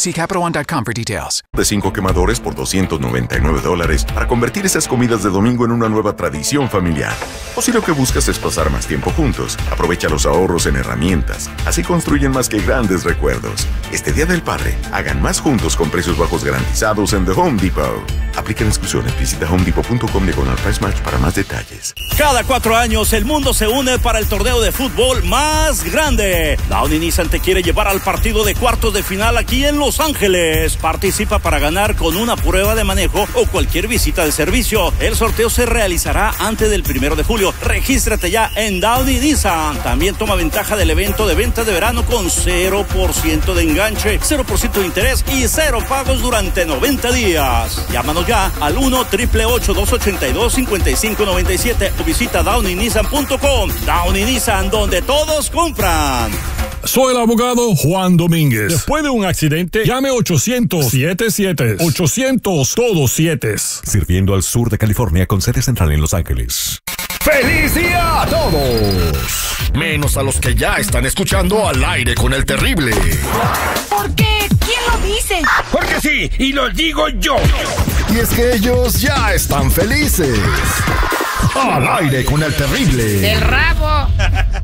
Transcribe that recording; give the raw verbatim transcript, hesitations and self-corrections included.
See Capital One dot com for details. De cinco quemadores por doscientos noventa y nueve dólares para convertir esas comidas de domingo en una nueva tradición familiar. O si lo que buscas es pasar más tiempo juntos, aprovecha los ahorros en herramientas. Así construyen más que grandes recuerdos. Este Día del Padre, hagan más juntos con precios bajos garantizados en The Home Depot. Aplican exclusiones. Visita home depot punto com diagonal price match para más detalles. Cada cuatro años el mundo se une para el torneo de fútbol más grande. Downy Nissan te quiere llevar al partido de cuartos de final aquí en Los Ángeles. Participa para ganar con una prueba de manejo o cualquier visita de servicio. El sorteo se realizará antes del primero de julio. Regístrate ya en Downy Nissan. También toma ventaja del evento de venta de verano con cero por ciento de enganche, cero por ciento de interés y cero pagos durante noventa días. Llámanos ya al uno, ocho ocho ocho, dos ocho dos, cinco cinco nueve siete o visita downy nissan punto com. Downy Nissan, donde todos compran. Soy el abogado Juan Domínguez. Después de un accidente, llame ochocientos, siete siete, ochocientos, todos siete. Sirviendo al sur de California con sede central en Los Ángeles. ¡Feliz día a todos! Menos a los que ya están escuchando Al Aire con el Terrible. ¿Por qué? ¿Quién lo dice? Porque sí, y lo digo yo. Y es que ellos ya están felices. Al Aire con el Terrible. ¡Del rabo!